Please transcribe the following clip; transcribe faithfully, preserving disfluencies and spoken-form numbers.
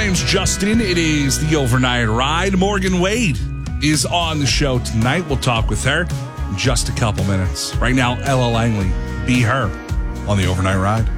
name's Justin. It is the Overnight Ride. Morgan Wade is on the show tonight. We'll talk with her in just a couple minutes. Right now, Ella Langley, Be Her on the Overnight Ride.